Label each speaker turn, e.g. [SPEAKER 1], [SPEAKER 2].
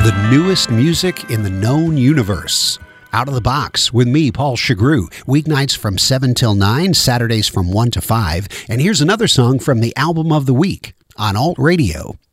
[SPEAKER 1] The newest music in the known universe. Out of the Box with me, Paul Chagru. Weeknights from 7 till 9, Saturdays from 1 to 5. And here's another song from the album of the week on Alt Radio.